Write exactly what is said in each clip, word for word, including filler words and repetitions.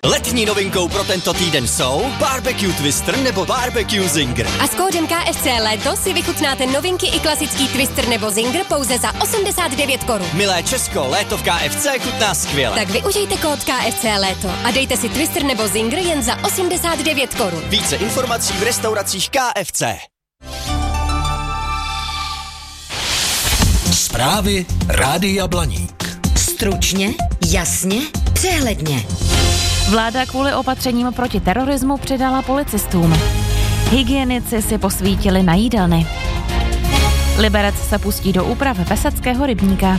Letní novinkou pro tento týden jsou Barbecue Twister nebo Barbecue Zinger. A s kódem K F C Léto si vychutnáte novinky i klasický Twister nebo Zinger pouze za osmdesát devět korun. Milé Česko, léto v K F C chutná skvěle. Tak využijte kód K F C Léto a dejte si Twister nebo Zinger jen za osmdesát devět korun. Více informací v restauracích K F C. Zprávy Rádia Blaník. Stručně, jasně, přehledně. Vláda kvůli opatřením proti terorismu přidala policistům. Hygienici si posvítili na jídelny. Liberec se pustí do úprav Veseckého rybníka.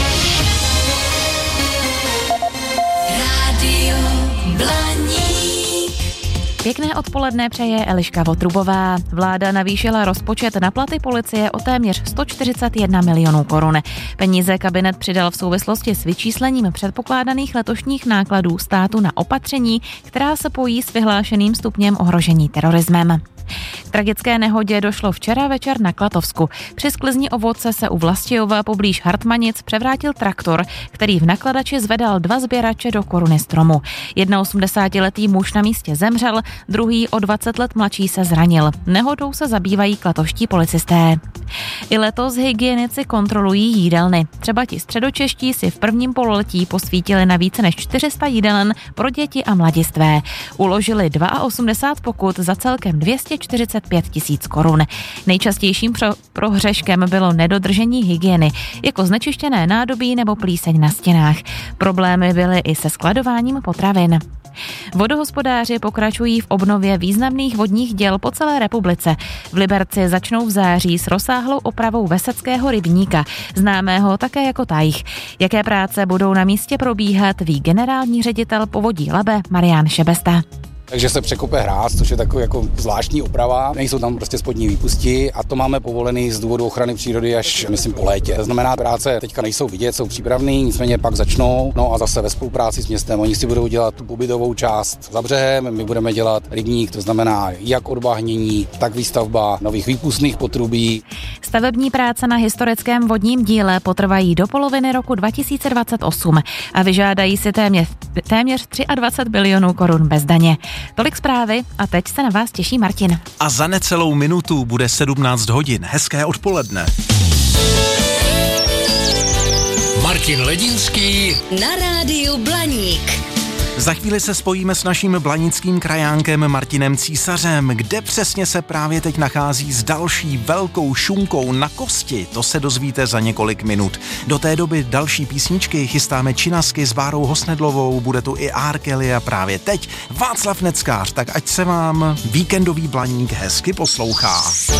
Rádio Blaník. Pěkné odpoledne přeje Eliška Votrubová. Vláda navýšila rozpočet na platy policie o téměř sto čtyřicet jedna milionů korun. Peníze kabinet přidal v souvislosti s vyčíslením předpokládaných letošních nákladů státu na opatření, která se pojí s vyhlášeným stupněm ohrožení terorismem. K tragické nehodě došlo včera večer na Klatovsku. Při sklizni ovoce se u Vlastijova poblíž Hartmanic převrátil traktor, který v nakladači zvedal dva sběrače do koruny stromu. osmdesátiletý muž na místě zemřel, druhý o dvacet let mladší se zranil. Nehodou se zabývají klatovští policisté. I letos hygienici kontrolují jídelny. Třeba ti středočeští si v prvním pololetí posvítili na více než čtyři sta jídelen pro děti a mladistvé. Uložili osmdesát dva pokut za celkem dvě stě čtyřicet pět tisíc korun. Nejčastějším pro, prohřeškem bylo nedodržení hygieny, jako znečištěné nádobí nebo plíseň na stěnách. Problémy byly i se skladováním potravin. Vodohospodáři pokračují v obnově významných vodních děl po celé republice. V Liberci začnou v září s rozsáhlou opravou Veseckého rybníka, známého také jako Tajch. Jaké práce budou na místě probíhat, ví generální ředitel Povodí Labe Marián Šebesta. Takže se překope hráz, což je takový jako zvláštní oprava. Nejsou tam prostě spodní výpusti a to máme povolený z důvodu ochrany přírody až, myslím, po létě. To znamená, práce teďka nejsou vidět, jsou přípravný, nicméně pak začnou. No a zase ve spolupráci s městem. Oni si budou dělat tu pobytovou část za břehem, my budeme dělat rybník, to znamená jak odbahnění, tak výstavba nových výpustných potrubí. Stavební práce na historickém vodním díle potrvají do poloviny roku dva tisíce dvacet osm a vyžádají si téměř, téměř dvacet tři bilionů korun bez daně. Tolik zprávy a teď se na vás těší Martin. A za necelou minutu bude sedmnáct hodin. Hezké odpoledne. Martin Ledinský Na rádiu Blaník. Za chvíli se spojíme s naším blanickým krajánkem Martinem Císařem, kde přesně se právě teď nachází s další velkou šunkou na kosti. To se dozvíte za několik minut. Do té doby další písničky chystáme Činasky s Bárou Hosnedlovou, bude tu i R. Kelly a právě teď Václav Neckář, tak ať se vám víkendový Blaník hezky poslouchá.